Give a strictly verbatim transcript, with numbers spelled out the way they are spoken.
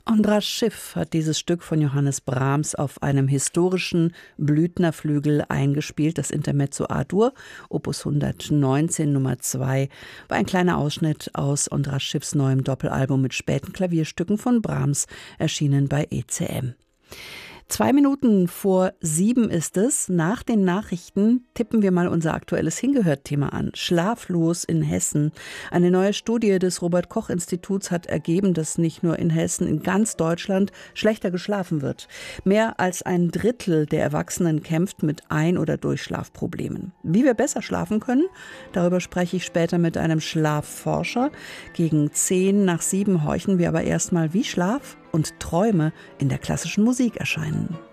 Andras Schiff hat dieses Stück von Johannes Brahms auf einem historischen Blüthnerflügel eingespielt, das Intermezzo A-Dur, Opus hundertneunzehn Nummer zwei, war ein kleiner Ausschnitt aus Andras Schiffs neuem Doppelalbum mit späten Klavierstücken von Brahms, erschienen bei E C M. Zwei Minuten vor sieben ist es. Nach den Nachrichten tippen wir mal unser aktuelles Hingehört-Thema an. Schlaflos in Hessen. Eine neue Studie des Robert-Koch-Instituts hat ergeben, dass nicht nur in Hessen, in ganz Deutschland schlechter geschlafen wird. Mehr als ein Drittel der Erwachsenen kämpft mit Ein- oder Durchschlafproblemen. Wie wir besser schlafen können, darüber spreche ich später mit einem Schlafforscher. Gegen zehn nach sieben horchen wir aber erstmal, wie Schlaf und Träume in der klassischen Musik erscheinen.